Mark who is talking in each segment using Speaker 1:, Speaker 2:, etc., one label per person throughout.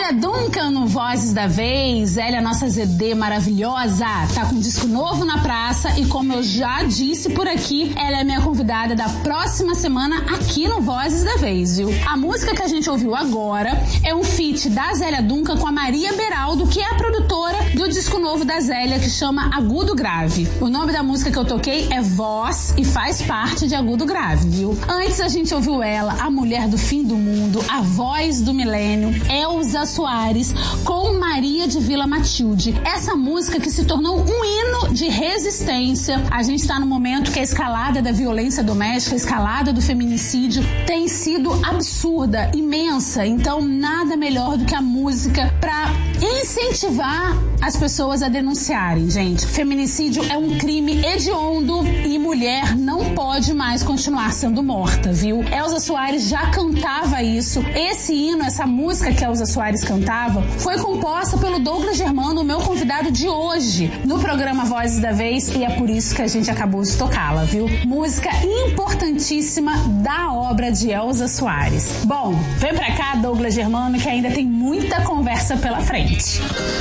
Speaker 1: Zélia Duncan no Vozes da Vez. Zélia, nossa ZD maravilhosa, tá com um disco novo na praça e, como eu já disse por aqui, ela é minha convidada da próxima semana aqui no Vozes da Vez, viu? A música que a gente ouviu agora é um feat da Zélia Duncan com a Maria Beraldo, que é a produtora do disco novo da Zélia, que chama Agudo Grave. O nome da música que eu toquei é Voz e faz parte de Agudo Grave, viu? Antes a gente ouviu ela, a mulher do fim do mundo, a voz do milênio, Elza Soares, com Maria de Vila Matilde. Essa música que se tornou um hino de resistência. A gente está no momento que a escalada da violência doméstica, a escalada do feminicídio tem sido absurda, imensa. Então, nada melhor do que a música para incentivar as pessoas a denunciarem, gente. Feminicídio é um crime hediondo e mulher não pode mais continuar sendo morta, viu? Elza Soares já cantava isso. Esse hino, essa música que a Elza Soares cantava, foi composta pelo Douglas Germano, o meu convidado de hoje, no programa Vozes da Vez, e é por isso que a gente acabou de tocá-la, viu? Música importantíssima da obra de Elza Soares. Bom, vem pra cá, Douglas Germano, que ainda tem muita conversa pela frente.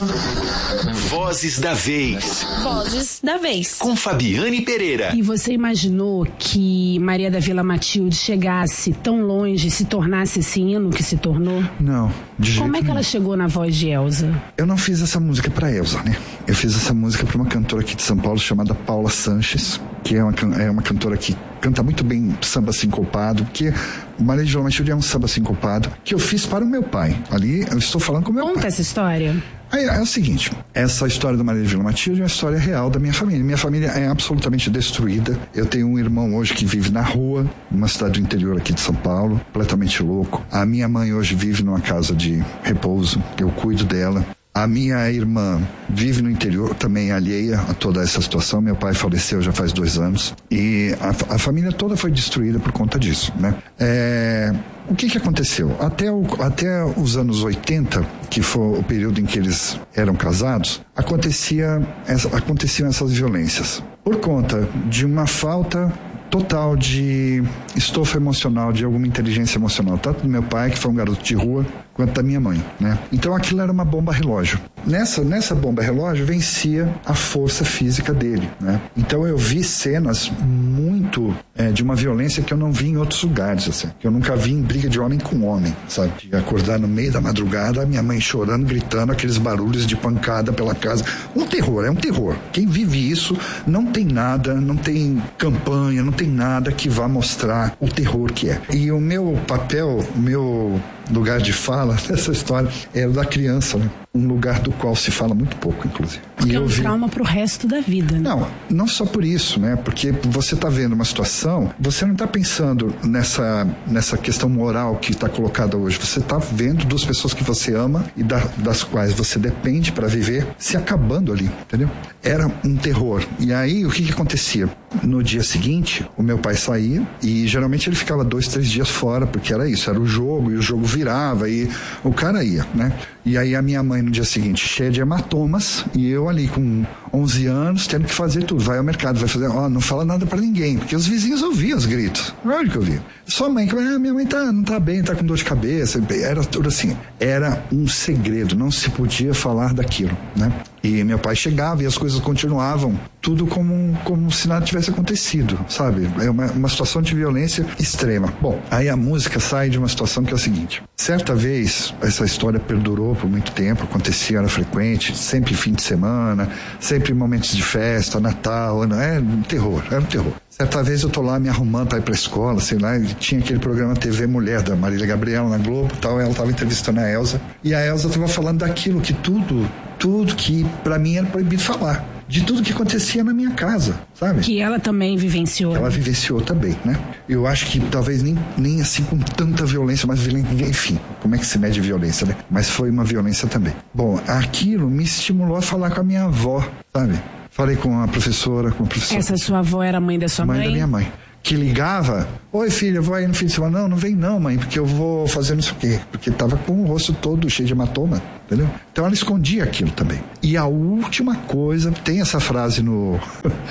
Speaker 2: Vozes da Vez.
Speaker 3: Vozes da Vez.
Speaker 2: Com Fabiane Pereira.
Speaker 4: E você imaginou que Maria da Vila Matilde chegasse tão longe e se tornasse esse hino que se tornou?
Speaker 5: Não, de jeito
Speaker 4: Como é que ela chegou na voz de Elza?
Speaker 5: Eu não fiz essa música pra Elza, né? Eu fiz essa música pra uma cantora aqui de São Paulo chamada Paula Sanches, que é uma cantora que canta muito bem samba sincopado, porque Maria de Vila Matilde é um samba sincopado, que eu fiz para o meu pai. Ali eu estou falando com o meu pai.
Speaker 4: Conta essa história.
Speaker 5: É o seguinte, essa história da Maria de Vila Matilde é uma história real da minha família. Minha família é absolutamente destruída. Eu tenho um irmão hoje que vive na rua, numa cidade do interior aqui de São Paulo, completamente louco. A minha mãe hoje vive numa casa de repouso, eu cuido dela. A minha irmã vive no interior, também alheia a toda essa situação. Meu pai faleceu já faz 2 anos. E a família toda foi destruída por conta disso, né? O que aconteceu? Até os anos 80, que foi o período em que eles eram casados, aconteciam essas violências. Por conta de uma falta total de estofo emocional, de alguma inteligência emocional, tanto do meu pai, que foi um garoto de rua, quanto da minha mãe, né? Então aquilo era uma bomba relógio. Nessa bomba relógio vencia a força física dele, né? Então eu vi cenas muito de uma violência que eu não vi em outros lugares, assim. Que eu nunca vi em briga de homem com homem, sabe? De acordar no meio da madrugada, minha mãe chorando, gritando, aqueles barulhos de pancada pela casa. É um terror. Quem vive isso não tem nada, não tem campanha, não tem nada que vá mostrar o terror que é. E o meu papel, o meu lugar de fala dessa história é o da criança, né? Um lugar do qual se fala muito pouco, inclusive.
Speaker 4: Porque é um trauma pro resto da vida, né?
Speaker 5: Não só por isso, né? Porque você tá vendo uma situação, você não tá pensando nessa questão moral que tá colocada hoje. Você tá vendo 2 pessoas que você ama e das quais você depende para viver se acabando ali, entendeu? Era um terror. E aí, o que acontecia? No dia seguinte, o meu pai saía e geralmente ele ficava 2, 3 dias fora, porque era isso, era o jogo, e o jogo virava e o cara ia, né? E aí a minha mãe no dia seguinte, cheia de hematomas, e eu ali com 11 anos, tendo que fazer tudo. Vai ao mercado, vai fazer, não fala nada pra ninguém, porque os vizinhos ouviam os gritos. Olha que eu vi. Só a mãe, minha mãe não tá bem, tá com dor de cabeça. Era tudo assim. Era um segredo, não se podia falar daquilo, né? E meu pai chegava e as coisas continuavam, tudo como se nada tivesse acontecido, sabe? É uma situação de violência extrema. Bom, aí a música sai de uma situação que é o seguinte. Certa vez, essa história perdurou por muito tempo, acontecia, era frequente, sempre fim de semana, sempre momentos de festa, Natal, era um terror. Certa vez eu tô lá me arrumando pra ir pra escola, sei lá, e tinha aquele programa TV Mulher da Marília Gabriela na Globo e tal, ela tava entrevistando a Elza, e a Elza tava falando daquilo que tudo que pra mim era proibido falar, de tudo que acontecia na minha casa, sabe?
Speaker 4: Que ela também vivenciou.
Speaker 5: Ela vivenciou também, né? Eu acho que talvez nem assim com tanta violência, mas enfim, como é que se mede violência, né? Mas foi uma violência também. Bom, aquilo me estimulou a falar com a minha avó, sabe? Falei com a professora.
Speaker 4: Essa sua avó era mãe da sua mãe?
Speaker 5: Mãe da minha mãe. Que ligava, oi filha, eu vou aí no fim de semana. Não vem não, mãe, porque eu vou fazer não sei o quê. Porque tava com o rosto todo cheio de hematoma, entendeu? Então ela escondia aquilo também. E a última coisa, tem essa frase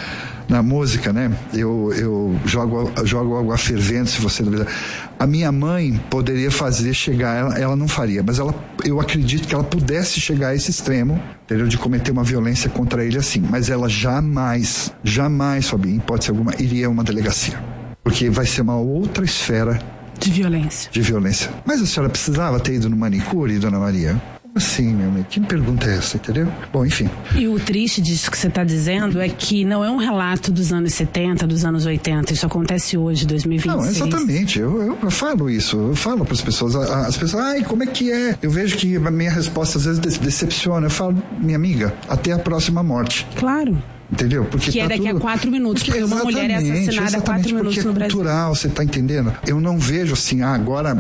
Speaker 5: na música, né? Eu jogo água fervente, se você duvidar. A minha mãe poderia chegar, ela não faria, mas eu acredito que ela pudesse chegar a esse extremo, entendeu? De cometer uma violência contra ele assim. Mas ela jamais, Fabi, em hipótese alguma, iria a uma delegacia. Porque vai ser uma outra esfera
Speaker 4: de violência. Mas a senhora precisava ter ido no manicure, dona Maria? Assim, meu amigo, que pergunta é essa, entendeu? Bom, enfim. E o triste disso que você está dizendo é que não é um relato dos anos 70, dos anos 80, isso acontece hoje, 2026. Não, exatamente, eu falo isso, eu falo para as pessoas, ai, como é que é? Eu vejo que a minha resposta às vezes decepciona, eu falo, minha amiga, até a próxima morte. Claro. Entendeu? Porque que é daqui a 4 minutos, porque uma mulher é assassinada a 4 minutos no Brasil. É cultural, você tá entendendo? Eu não vejo assim, agora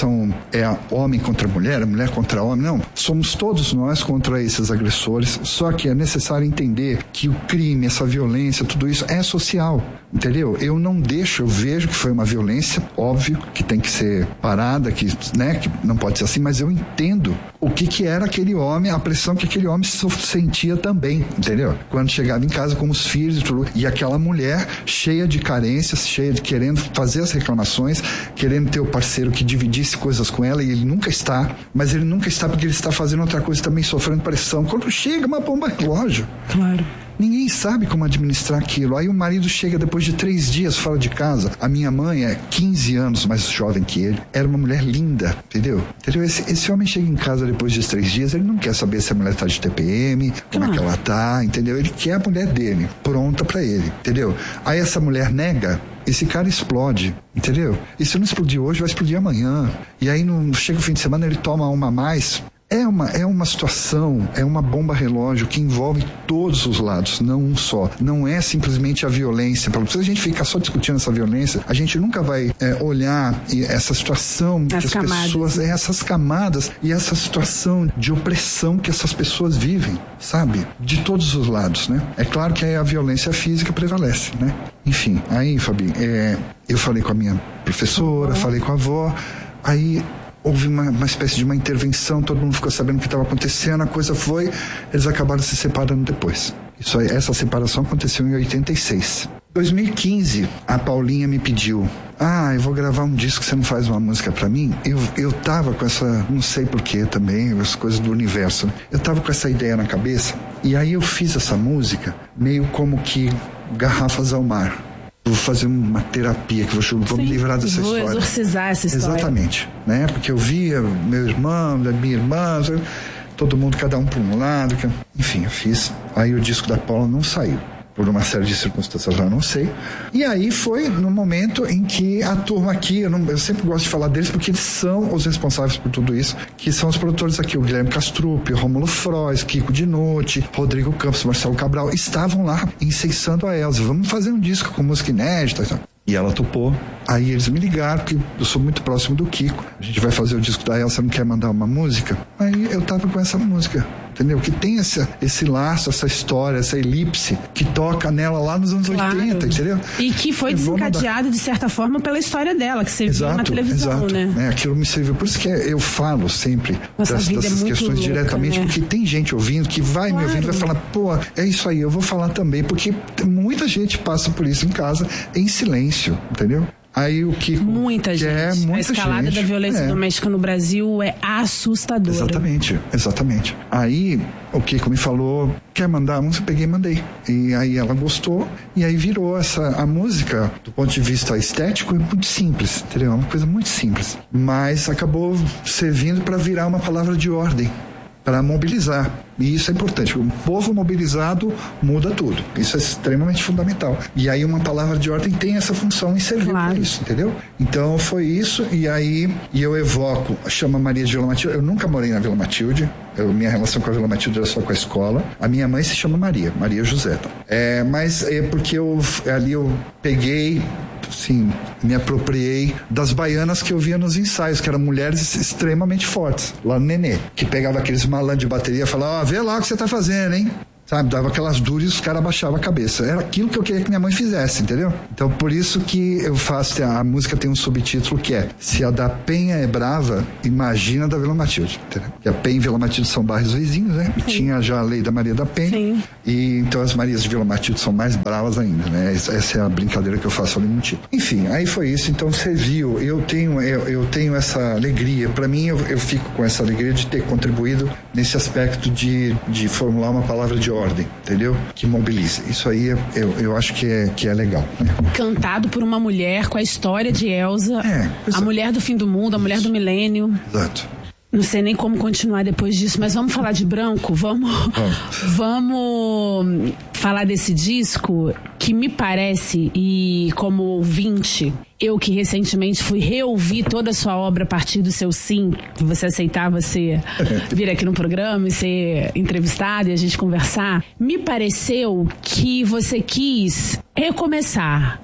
Speaker 4: é homem contra mulher, mulher contra homem, não. Somos todos nós contra esses agressores, só que é necessário entender que o crime, essa violência, tudo isso é social, entendeu? Eu vejo que foi uma violência, óbvio, que tem que ser parada, que não pode ser assim, mas eu entendo o que era aquele homem, a pressão que aquele homem sentia também, entendeu? Quando chegava em casa com os filhos e tudo, e aquela mulher cheia de carências, cheia de querendo fazer as reclamações, querendo ter o parceiro que dividisse coisas com ela, e ele nunca está, mas ele nunca está porque ele está fazendo outra coisa também, sofrendo pressão. Quando chega uma bomba relógio, claro, ninguém sabe como administrar aquilo. Aí o marido chega depois de 3 dias fora de casa. A minha mãe é 15 anos mais jovem que ele. Era uma mulher linda, entendeu? Esse homem chega em casa depois de 3 dias, ele não quer saber se a mulher tá de TPM, como é que ela tá, entendeu? Ele quer a mulher dele, pronta pra ele, entendeu? Aí essa mulher nega, esse cara explode, entendeu? E se não explodir hoje, vai explodir amanhã. E aí chega o fim de semana, ele toma uma a mais. É uma situação, é uma bomba relógio que envolve todos os lados, não um só. Não é simplesmente a violência. Se a gente ficar só discutindo essa violência, a gente nunca vai olhar essa situação que as pessoas, essas camadas e essa situação de opressão que essas pessoas vivem, sabe? De todos os lados, né? É claro que aí a violência física prevalece, né? Enfim, aí, Fabi, eu falei com a minha professora, falei com a avó, aí houve uma espécie de uma intervenção, todo mundo ficou sabendo o que estava acontecendo, a coisa foi, eles acabaram se separando depois. Essa separação aconteceu em 86. 2015, a Paulinha me pediu, eu vou gravar um disco, você não faz uma música pra mim? Eu tava com essa, não sei porquê também, as coisas do universo, né? Eu tava com essa ideia na cabeça, e aí eu fiz essa música, meio como que garrafas ao mar. Vou fazer uma terapia, vou me livrar dessa história. Vou exorcizar essa história. Exatamente, né? Porque eu via meu irmão, minha irmã, todo mundo, cada um por um lado. Enfim, eu fiz. Aí o disco da Paula não saiu. Por uma série de circunstâncias, eu não sei. E aí foi no momento em que a turma aqui, eu sempre gosto de falar deles porque eles são os responsáveis por tudo isso, que são os produtores aqui, o Guilherme Castrup, o Rômulo Frois, Kiko Dinucci, Rodrigo Campos, Marcelo Cabral, estavam lá incensando a Elza. Vamos fazer um disco com música inédita. E ela topou. Aí eles me ligaram, porque eu sou muito próximo do Kiko. A gente vai fazer o disco da Elza, não quer mandar uma música? Aí eu tava com essa música, entendeu? Que tem esse laço, essa história, essa elipse, que toca nela lá nos anos 80, entendeu? E que foi desencadeado, de certa forma, pela história dela, que você viu na televisão, né? Aquilo me serviu. Por isso que eu falo sempre dessas questões louca, diretamente, né? Porque tem gente ouvindo, que vai me ouvindo e vai falar, pô, é isso aí, eu vou falar também, porque muita gente passa por isso em casa, em silêncio, entendeu? Aí o Kiko... Muita gente. A escalada da violência doméstica no Brasil é assustadora. Exatamente. Aí o Kiko me falou, quer mandar a música? Eu peguei e mandei. E aí ela gostou, e aí virou a música, do ponto de vista estético, é muito simples, entendeu? É uma coisa muito simples. Mas acabou servindo para virar uma palavra de ordem, para mobilizar. E isso é importante. O povo mobilizado muda tudo. Isso é extremamente fundamental. E aí uma palavra de ordem tem essa função em servir para isso, entendeu? Então foi isso. E aí eu evoco, chama Maria de Vila Matilde. Eu nunca morei na Vila Matilde. Minha relação com a Vila Matilde era só com a escola. A minha mãe se chama Maria José. Mas é porque ali eu peguei, sim, me apropriei das baianas que eu via nos ensaios, que eram mulheres extremamente fortes, lá no Nenê, que pegava aqueles malandros de bateria e falava, vê lá o que você tá fazendo, hein?
Speaker 5: sabe? Dava aquelas duras e os caras abaixavam a cabeça. Era aquilo que eu queria que minha mãe fizesse, entendeu? Então, por isso que eu faço, a música tem um subtítulo que é: se a da Penha é brava, imagina a da Vila Matilde, entendeu? Que a Penha e Vila Matilde são bairros vizinhos, né? E tinha já a lei da Maria da Penha. Sim. E então as Marias de Vila Matilde são mais bravas ainda, né? Essa é a brincadeira que eu faço ali no tipo. Enfim, aí foi isso. Então você viu, eu tenho essa alegria. Pra mim, eu fico com essa alegria de ter contribuído nesse aspecto de formular uma palavra de ordem, entendeu? Que mobiliza. Isso aí eu acho que é legal, né?
Speaker 1: Cantado por uma mulher com a história de Elza, a mulher do fim do mundo, a mulher do milênio.
Speaker 5: Exato.
Speaker 1: Não sei nem como continuar depois disso, mas vamos falar de Branco? Vamos falar desse disco que me parece, e como ouvinte, eu que recentemente fui reouvir toda a sua obra a partir do seu sim, que você aceitava vir aqui no programa e ser entrevistado e a gente conversar, me pareceu que você quis recomeçar.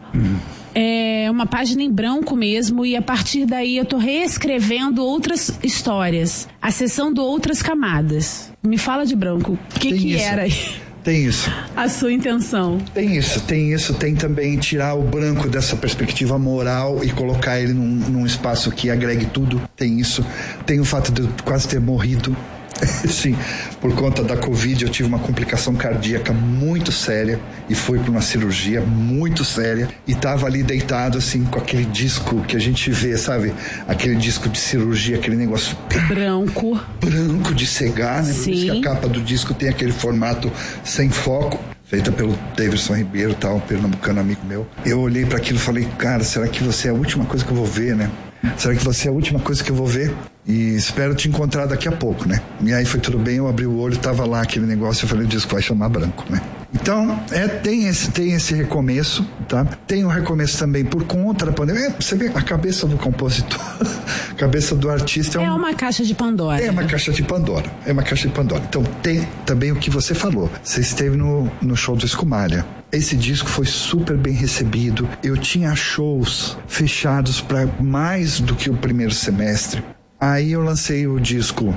Speaker 1: É uma página em branco mesmo, e a partir daí eu tô reescrevendo outras histórias, acessando outras camadas. Me fala de Branco, o que era aí?
Speaker 5: Tem isso.
Speaker 1: A sua intenção.
Speaker 5: Tem isso. Tem também tirar o Branco dessa perspectiva moral e colocar ele num espaço que agregue tudo. Tem isso. Tem o fato de eu quase ter morrido. Sim, por conta da Covid eu tive uma complicação cardíaca muito séria e fui para uma cirurgia muito séria e tava ali deitado assim com aquele disco que a gente vê, sabe? Aquele disco de cirurgia, aquele negócio branco de cegar, né? Sim. Por isso que a capa do disco tem aquele formato sem foco, feita pelo Davidson Ribeiro, tal, pernambucano amigo meu. Eu olhei para aquilo e falei: cara, será que você é a última coisa que eu vou ver, né? Será que você é a última coisa que eu vou ver? E espero te encontrar daqui a pouco, né? E aí foi tudo bem, eu abri o olho, tava lá aquele negócio, eu falei: o disco vai chamar Branco, né? Então, tem esse recomeço, tá? Tem o recomeço também por conta da pandemia. Você vê a cabeça do compositor, a cabeça do artista
Speaker 1: é uma caixa de Pandora.
Speaker 5: É uma caixa de Pandora. Então, tem também o que você falou. Você esteve no show do Escumalha. Esse disco foi super bem recebido. Eu tinha shows fechados para mais do que o primeiro semestre. Aí eu lancei o disco,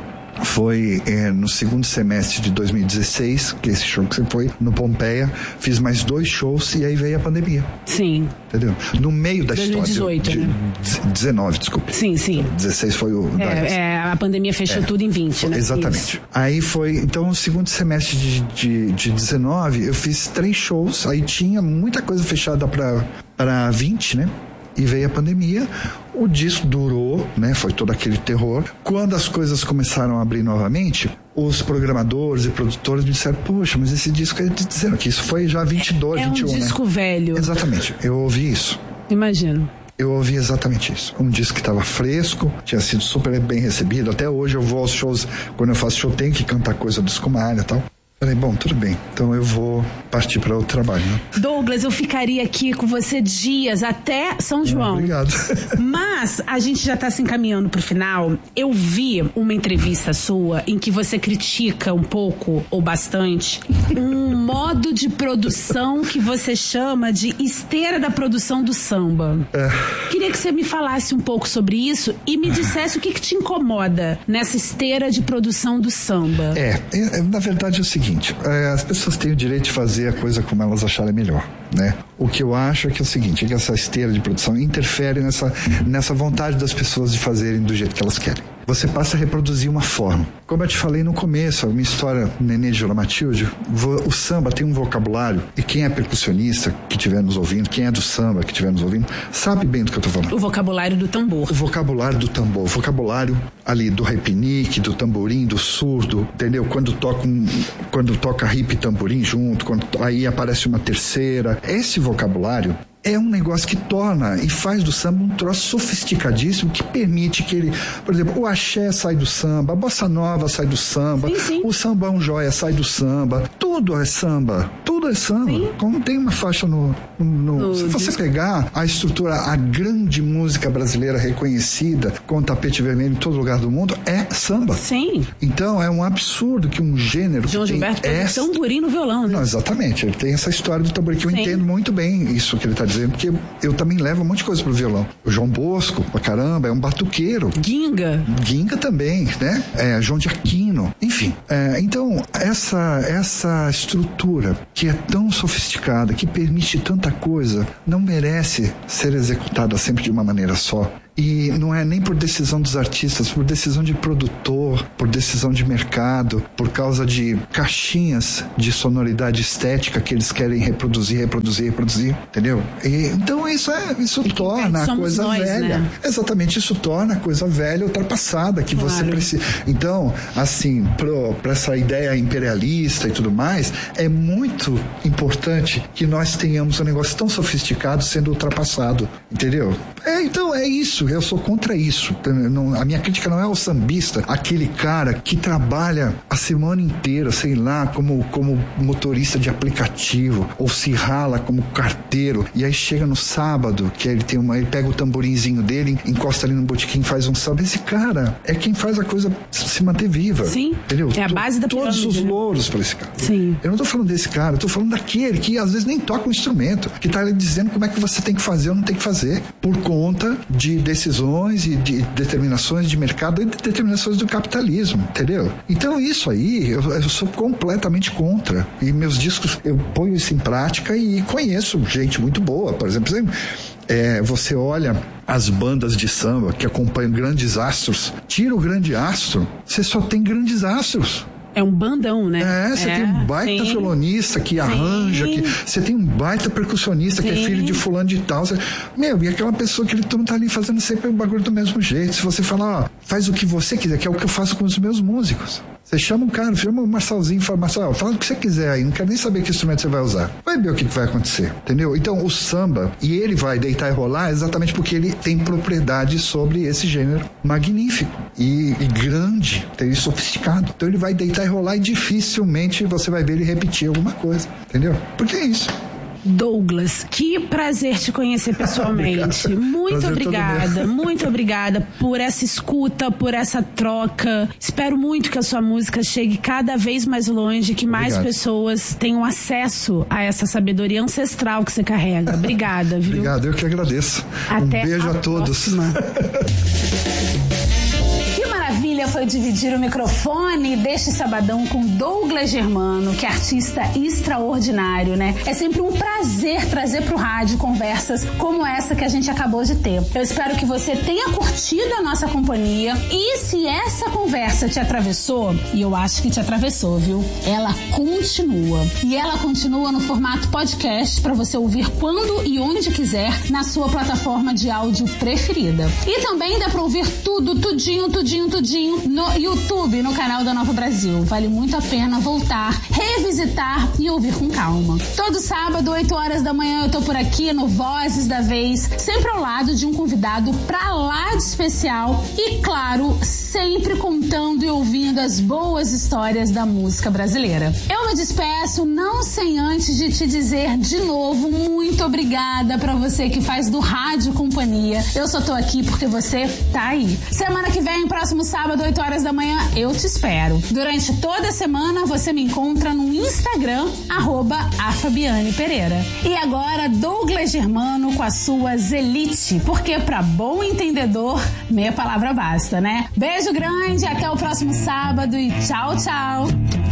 Speaker 5: foi no segundo semestre de 2016, que esse show que você foi, no Pompeia. Fiz mais 2 shows e aí veio a pandemia.
Speaker 1: Sim.
Speaker 5: Entendeu? No meio da
Speaker 1: 2018,
Speaker 5: história.
Speaker 1: 2018,
Speaker 5: 19, desculpa.
Speaker 1: Sim.
Speaker 5: 16 foi o...
Speaker 1: a pandemia fechou tudo em 20, né?
Speaker 5: Exatamente. Isso. Aí foi... Então, no segundo semestre de 19, eu fiz 3 shows. Aí tinha muita coisa fechada para 20, né? E veio a pandemia, o disco durou, né? Foi todo aquele terror. Quando as coisas começaram a abrir novamente, os programadores e produtores me disseram: poxa, mas esse disco, dizendo que isso foi já 22, 21, né? É um
Speaker 1: disco velho.
Speaker 5: Exatamente, eu ouvi isso.
Speaker 1: Imagino.
Speaker 5: Eu ouvi exatamente isso. Um disco que estava fresco, tinha sido super bem recebido. Até hoje eu vou aos shows, quando eu faço show, tenho que cantar coisa do Escumalha e tal. Falei: bom, tudo bem, então eu vou partir para outro trabalho, né?
Speaker 1: Douglas, eu ficaria aqui com você dias, até São João.
Speaker 5: Obrigado.
Speaker 1: Mas a gente já está se encaminhando pro final. Eu vi uma entrevista sua em que você critica um pouco, ou bastante, um modo de produção que você chama de esteira da produção do samba. Queria que você me falasse um pouco sobre isso e me dissesse o que te incomoda nessa esteira de produção do samba.
Speaker 5: Na verdade é o seguinte, as pessoas têm o direito de fazer a coisa como elas acharem melhor, né? O que eu acho é que é o seguinte, é que essa esteira de produção interfere nessa vontade das pessoas de fazerem do jeito que elas querem. Você passa a reproduzir uma forma. Como eu te falei no começo, a minha história, Nenê de Vila Matilde, o samba tem um vocabulário, e quem é percussionista que estiver nos ouvindo, quem é do samba que estiver nos ouvindo, sabe bem do que eu tô falando.
Speaker 1: O vocabulário do tambor.
Speaker 5: O vocabulário do tambor, o vocabulário ali do repinique, do tamborim, do surdo, entendeu? Quando toca hip e tamborim junto, aí aparece uma terceira. Esse vocabulário é um negócio que torna e faz do samba um troço sofisticadíssimo que permite que ele, por exemplo, o axé sai do samba, a bossa nova sai do samba,
Speaker 1: sim.
Speaker 5: O sambão joia sai do samba, tudo é samba. Sim. Como tem uma faixa se você pegar a estrutura, a grande música brasileira reconhecida com tapete vermelho em todo lugar do mundo é samba.
Speaker 1: Sim.
Speaker 5: Então é um absurdo que um gênero
Speaker 1: João Gilberto tem tamborim no violão, né?
Speaker 5: Não, exatamente, ele tem essa história do tamborim que eu entendo muito bem isso que ele tá dizendo, porque eu também levo um monte de coisa pro violão. O João Bosco, pra caramba, é um batuqueiro. Ginga também, né? João de Aquino, enfim. Então essa essa estrutura que é tão sofisticada, que permite tanta coisa, não merece ser executada sempre de uma maneira só. E não é nem por decisão dos artistas, por decisão de produtor, por decisão de mercado, por causa de caixinhas de sonoridade estética que eles querem reproduzir, entendeu? Então isso torna a coisa velha. Né? Exatamente, isso torna a coisa velha, ultrapassada, que você precisa. Então, assim, para essa ideia imperialista e tudo mais, é muito importante que nós tenhamos um negócio tão sofisticado sendo ultrapassado, entendeu? Então é isso. Eu sou contra isso. A minha crítica não é ao sambista, aquele cara que trabalha a semana inteira, sei lá, como motorista de aplicativo, ou se rala como carteiro, e aí chega no sábado, que ele pega o tamborinzinho dele, encosta ali no botequim, faz um samba. Esse cara é quem faz a coisa se manter viva. Sim. Entendeu?
Speaker 1: É a base da pirâmide.
Speaker 5: Todos os louros para esse cara.
Speaker 1: Sim.
Speaker 5: Eu não tô falando desse cara, eu tô falando daquele que às vezes nem toca um instrumento, que tá ali dizendo como é que você tem que fazer ou não tem que fazer, por conta de decisões e de determinações de mercado e de determinações do capitalismo, entendeu? Então isso aí, eu sou completamente contra. E meus discos, eu ponho isso em prática e conheço gente muito boa. Por exemplo, você olha as bandas de samba que acompanham grandes astros, tira o grande astro, você só tem grandes astros.
Speaker 1: É um bandão, né?
Speaker 5: Você tem um baita violonista que arranja, você tem um baita percussionista que é filho de fulano de tal. E aquela pessoa que tu não tá ali fazendo sempre o bagulho do mesmo jeito. Se você falar, faz o que você quiser, que é o que eu faço com os meus músicos. Você chama um cara, chama o Marcelzinho e fala, Marcel, fala o que você quiser aí, não quero nem saber que instrumento você vai usar. Vai ver o que vai acontecer, entendeu? Então, o samba, e ele vai deitar e rolar exatamente porque ele tem propriedade sobre esse gênero magnífico e grande, e sofisticado. Então, ele vai deitar e rolar e dificilmente você vai ver ele repetir alguma coisa, entendeu? Porque é isso.
Speaker 1: Douglas, que prazer te conhecer pessoalmente. Muito obrigada por essa escuta, por essa troca. Espero muito que a sua música chegue cada vez mais longe, que mais pessoas tenham acesso a essa sabedoria ancestral que você carrega. Obrigada, viu?
Speaker 5: Obrigado, eu que agradeço.
Speaker 1: Até
Speaker 5: um beijo a todos.
Speaker 1: Maravilha foi dividir o microfone deste sabadão com Douglas Germano, que é artista extraordinário, né? É sempre um prazer trazer pro rádio conversas como essa que a gente acabou de ter. Eu espero que você tenha curtido a nossa companhia e se essa conversa te atravessou, e eu acho que te atravessou, viu? Ela continua. E ela continua no formato podcast para você ouvir quando e onde quiser na sua plataforma de áudio preferida. E também dá pra ouvir tudinho no YouTube, no canal da Nova Brasil. Vale muito a pena voltar, revisitar e ouvir com calma. Todo sábado, 8 horas da manhã, eu tô por aqui no Vozes da Vez, sempre ao lado de um convidado pra lá de especial e, claro, sempre contando e ouvindo as boas histórias da música brasileira. Eu me despeço, não sem antes de te dizer de novo, muito obrigada pra você que faz do rádio companhia. Eu só tô aqui porque você tá aí. Semana que vem, próximo sábado, 8 horas da manhã, eu te espero. Durante toda a semana, você me encontra no Instagram, @afabianepereira. E agora, Douglas Germano com as suas Elite, porque pra bom entendedor, meia palavra basta, né? Beijo grande, até o próximo sábado e tchau, tchau!